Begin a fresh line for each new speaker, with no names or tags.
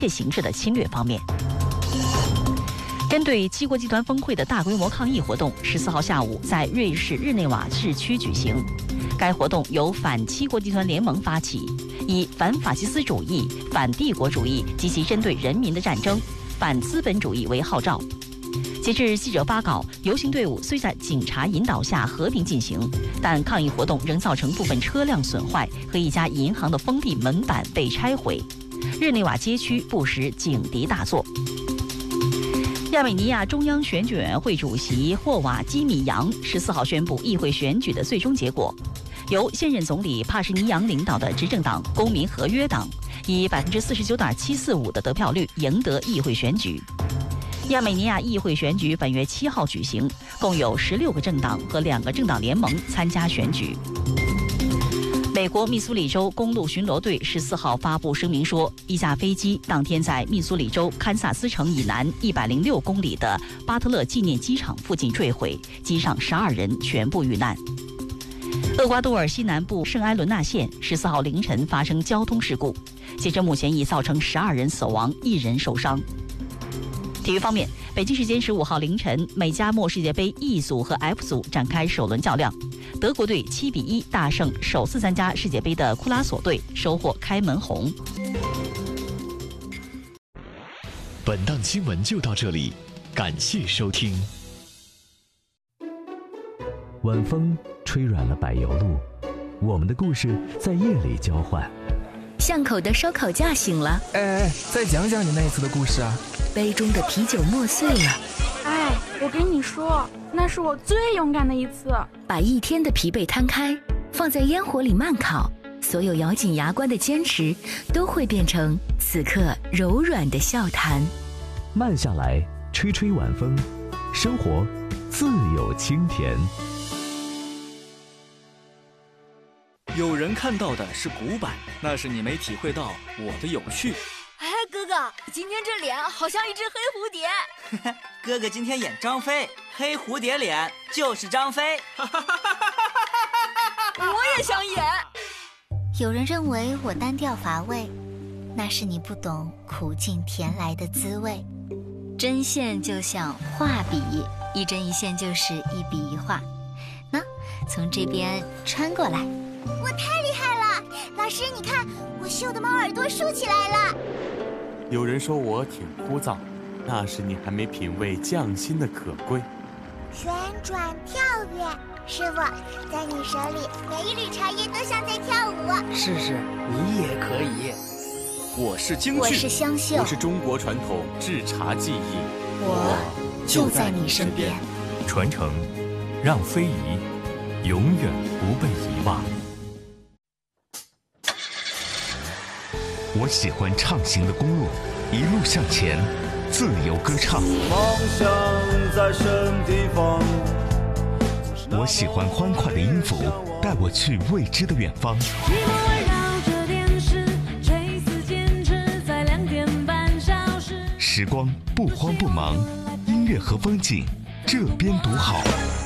形式的侵略方面。针对七国集团峰会的大规模抗议活动，14号下午在瑞士日内瓦市区举行。该活动由反七国集团联盟发起，以反法西斯主义、反帝国主义及其针对人民的战争、反资本主义为号召。截至记者发稿，游行队伍虽在警察引导下和平进行，但抗议活动仍造成部分车辆损坏和一家银行的封闭门板被拆毁。日内瓦街区不时警笛大作。亚美尼亚中央选举委员会主席霍瓦基米扬14号宣布议会选举的最终结果，由现任总理帕什尼扬领导的执政党公民合约党以49.745%的得票率赢得议会选举。亚美尼亚议会选举本月7号举行，共有16个政党和2个政党联盟参加选举。美国密苏里州公路巡逻队14号发布声明说，一架飞机当天在密苏里州堪萨斯城以南106公里的巴特勒纪念机场附近坠毁，机上12人全部遇难。厄瓜多尔西南部圣埃伦纳县14号凌晨发生交通事故，截至目前已造成12人死亡，1人受伤。体育方面，北京时间15号凌晨，美加墨世界杯 E 组和 F 组展开首轮较量，德国队7-1大胜首次参加世界杯的库拉索队，收获开门红。
本档新闻就到这里，感谢收听。
晚风吹软了柏油路，我们的故事在夜里交换。
巷口的烧烤架醒了，
哎，再讲讲你那一次的故事啊。
杯中的啤酒磨碎了，
哎，我跟你说，那是我最勇敢的一次。
把一天的疲惫摊开，放在烟火里慢烤，所有咬紧牙关的坚持都会变成此刻柔软的笑谈。
慢下来，吹吹晚风，生活自有清甜。
有人看到的是古板，那是你没体会到我的有趣。
哎，哥哥，今天这脸好像一只黑蝴蝶。
哥哥今天演张飞，黑蝴蝶脸就是张飞。
我也想演。
有人认为我单调乏味，那是你不懂苦尽甜来的滋味。针线就像画笔，一针一线就是一笔一画。那从这边穿过来。
我太厉害了，老师你看，我绣的猫耳朵竖起来了。
有人说我挺枯燥，那是你还没品味匠心的可贵。
旋转跳跃，师傅，在你手里每一缕茶叶都像在跳舞。
试试，你也可以。
我是京剧，
我是湘绣，
我是中国传统制茶技艺，
我就在你身边。
传承，让非遗永远不被遗忘。我喜欢畅行的公路，一路向前，自由歌唱。
梦想在什地方？
我喜欢欢快的音符，带我去未知的远方。时光不慌不忙，音乐和风景这边独好。